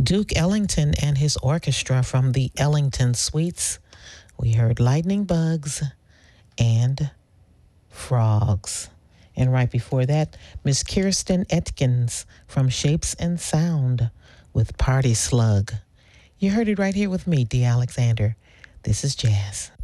Duke Ellington and his orchestra from the Ellington Suites. We heard Lightning Bugs and Frogs. And right before that, Miss Kirsten Atkins from Shapes and Sound with Party Slug. You heard it right here with me, D. Alexander. This is Jazz.